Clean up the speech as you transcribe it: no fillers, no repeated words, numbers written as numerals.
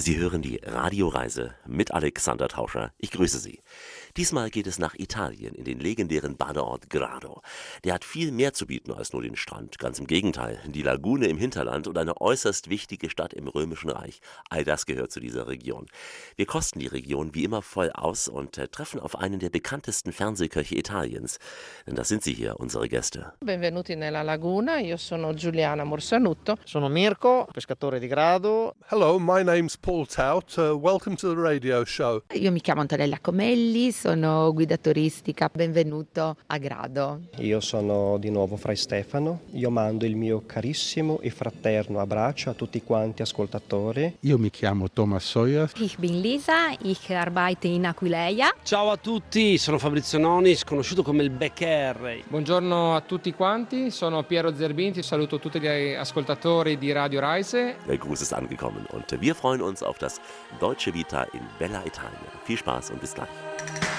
Sie hören die Radioreise mit Alexander Tauscher. Ich grüße Sie. Diesmal geht es nach Italien, in den legendären Badeort Grado. Der hat viel mehr zu bieten als nur den Strand. Ganz im Gegenteil, die Lagune im Hinterland und eine äußerst wichtige Stadt im Römischen Reich. All das gehört zu dieser Region. Wir kosten die Region wie immer voll aus und treffen auf einen der bekanntesten Fernsehköche Italiens. Denn das sind sie hier, unsere Gäste. Benvenuti nella Laguna, io sono Giuliana Morsanutto. Sono Mirko, pescatore di Grado. Hello, my name's Paul Tout. Welcome to the radio show. Io mi chiamo Antonella Comelli, sono guida turistica. Benvenuto a Grado. Io sono di nuovo Fray Stefano. Io mando il mio carissimo e fraterno abbraccio a tutti quanti ascoltatori. Io mi chiamo Thomas Sawyer. Ich bin Lisa, ich arbeite in Aquileia. Ciao a tutti, sono Fabrizio Nonis, conosciuto come il Becker. Buongiorno a tutti quanti, sono Piero Zerbinti, saluto tutti gli ascoltatori di Radio Reise. Der Gruß ist angekommen und wir freuen uns auf das Deutsche Vita in Bella Italia. Viel Spaß und bis gleich.